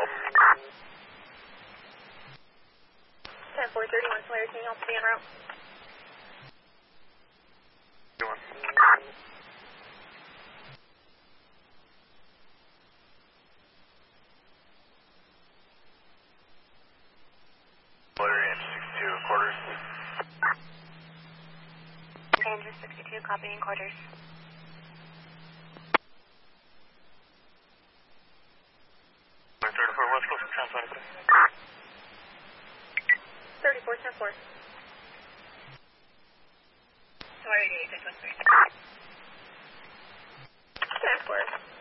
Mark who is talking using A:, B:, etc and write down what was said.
A: 10-431 Sawyer, can you help me en route? Andrew 62, copying quarters.
B: West Coast, transponder.
A: 34-10-4. Sawyer 88, 613. 10-4.